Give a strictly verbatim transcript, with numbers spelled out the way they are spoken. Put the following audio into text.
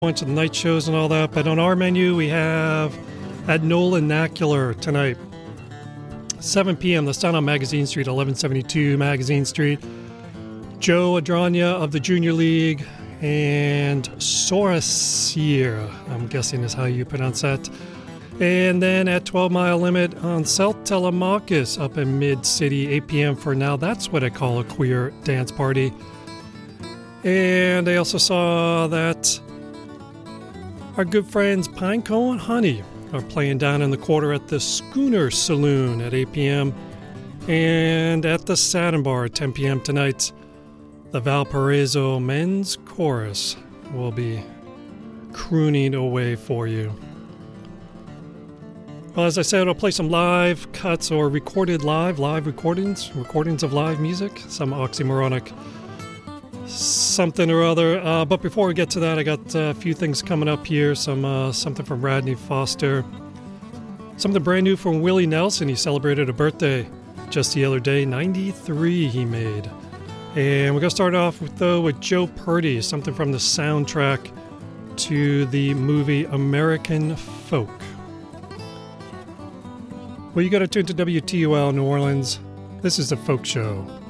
bunch of night shows and all that, but on our menu we have at Nolan Nacular tonight, seven p.m. That's down on Magazine Street, eleven seventy-two Magazine Street. Joe Adranya of the Junior League and Sorasier, I'm guessing is how you pronounce that. And then at twelve Mile Limit on South Telemachus up in Mid-City, eight p.m. for Now That's What I Call a Queer Dance Party. And I also saw that our good friends Pinecone Honey are playing down in the quarter at the Schooner Saloon at eight p.m. And at the Satin Bar at ten p.m. tonight, the Valparaiso Men's Chorus will be crooning away for you. Well, as I said, I'll play some live cuts or recorded live, live recordings, recordings of live music, some oxymoronic something or other. Uh, but before we get to that, I got a few things coming up here. Some uh, something from Radney Foster, something brand new from Willie Nelson. He celebrated a birthday just the other day, ninety-three he made. And we're going to start off with, though, with Joe Purdy, something from the soundtrack to the movie American Folk. Well, you got to tune to W T U L New Orleans. This is The Folk Show.